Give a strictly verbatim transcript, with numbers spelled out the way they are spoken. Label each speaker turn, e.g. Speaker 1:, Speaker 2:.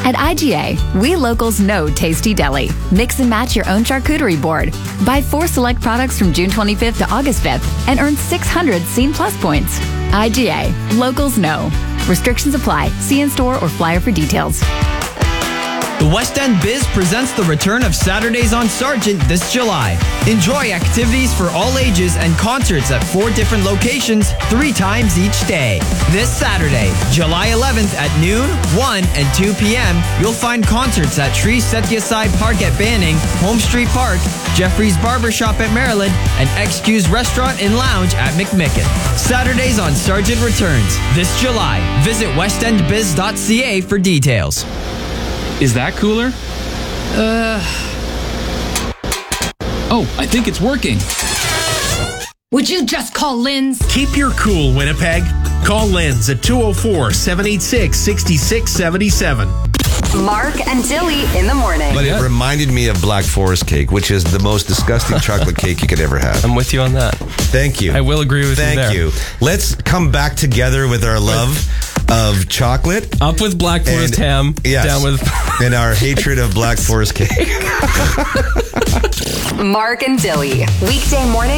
Speaker 1: At I G A, we locals know Tasty Deli. Mix and match your own charcuterie board. Buy four select products from June twenty-fifth to August fifth and earn six hundred Scene Plus points. I G A, locals know. Restrictions apply. See in-store or flyer for details.
Speaker 2: The West End Biz presents the return of Saturdays on Sargent this July. Enjoy activities for all ages and concerts at four different locations, three times each day. This Saturday, July eleventh at noon, one, and two p.m., you'll find concerts at Tree Setiaside Park at Banning, Home Street Park, Jeffrey's Barbershop at Maryland, and X Q's Restaurant and Lounge at McMicken. Saturdays on Sargent returns this July. Visit west end biz dot c a for details.
Speaker 3: Is that cooler?
Speaker 4: Uh.
Speaker 3: Oh, I think it's working.
Speaker 4: Would you just call Lynn's?
Speaker 5: Keep your cool, Winnipeg. Call Lynn's at two oh four, seven eight six, six six seven seven.
Speaker 6: Mark and Dilly in the morning.
Speaker 7: But it reminded me of Black Forest cake, which is the most disgusting chocolate cake you could ever have.
Speaker 8: I'm with you on that.
Speaker 7: Thank you.
Speaker 8: I will agree with
Speaker 7: Thank
Speaker 8: you there.
Speaker 7: you. Let's come back together with our love of chocolate.
Speaker 8: Up with Black Forest
Speaker 7: and,
Speaker 8: ham.
Speaker 7: Yes.
Speaker 8: Down with...
Speaker 7: and our hatred of Black Forest cake.
Speaker 6: Mark and Dilly. Weekday morning.